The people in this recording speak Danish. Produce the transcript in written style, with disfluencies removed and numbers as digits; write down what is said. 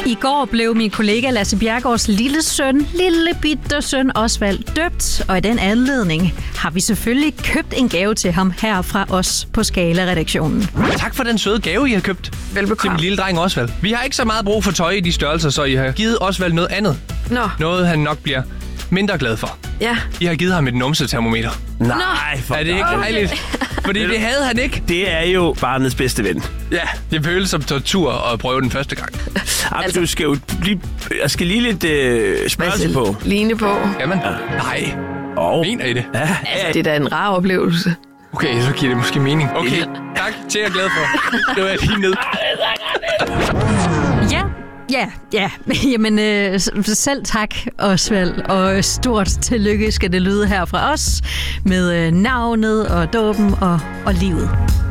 I går blev min kollega Lasse Bjerregaards lille bitte søn Osvald døbt, og i den anledning har vi selvfølgelig købt en gave til ham her fra os på Skala-redaktionen. Tak for den søde gave, I har købt. Velbekomme. Til min lille dreng Osvald. Vi har ikke så meget brug for tøj i de størrelser, så I har givet Osvald noget andet. Nå. Noget, han nok bliver mindre glad for. Ja. I har givet ham et numsetermometer. Nej, for Er det ikke dejligt? Fordi det havde han ikke. det er jo barnets bedste ven. Ja, det føles som tortur at prøve den første gang. Altså, du skal jo jeg skal lige lidt spørge på. Line på. Jamen, nej. Mener I det? Ja, Altså, det er da en rar oplevelse. Okay, så giver det måske mening. Okay, tak. Det er jeg glad for. Det var jeg lige ned. Ja. Jamen, selv tak, Osvald, og stort tillykke skal det lyde her fra os med navnet og dåben og livet.